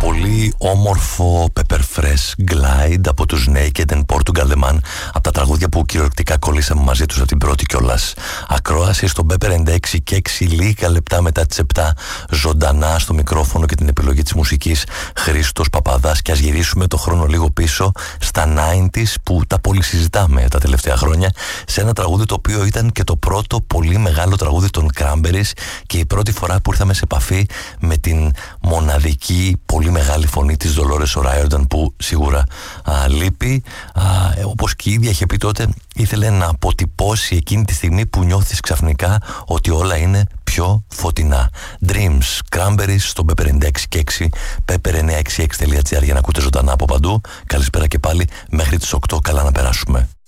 πολύ όμορφο Pepper Fresh Glide από τους Naked and Portugal The Man, από τα τραγούδια που κυριολεκτικά κολλήσαμε μαζί τους από την πρώτη κιόλας ακρόαση στο Pepper 96 και 6 λίγα λεπτά μετά τις 7, ζωντανά στο μικρόφωνο και την επιλογή της μουσικής Χρήστος Παπαδάς. Και ας γυρίσουμε το χρόνο λίγο πίσω στα 90s που τα πολύ συζητάμε τα τελευταία χρόνια, σε ένα τραγούδι το οποίο ήταν και το πρώτο πολύ μεγάλο τραγούδι των Cranberries και η πρώτη φορά που ήρθαμε σε επαφή με την μοναδική πολύ μεγάλη φωνή της Dolores O'Riordan, που σίγουρα λείπει. Όπως και η ίδια είχε πει τότε, ήθελε να αποτυπώσει εκείνη τη στιγμή που νιώθεις ξαφνικά ότι όλα είναι πιο φωτεινά. Dreams, Cranberries στο Pepper 96 και 6, pepper966.gr για να ακούτε ζωντανά από παντού. Καλησπέρα και πάλι, μέχρι τις 8, καλά να περάσουμε.